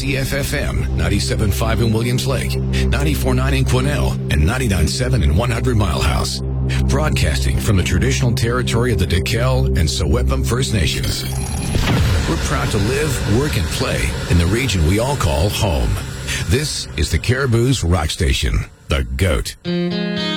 KCFFM 97.5 in Williams Lake, 94.9 in Quesnel, and 99.7 in 100 Mile House. Broadcasting from the traditional territory of the Dekel and Sewepum First Nations. We're proud to live, work, and play in the region we all call home. This is the Caribou's Rock Station, The GOAT.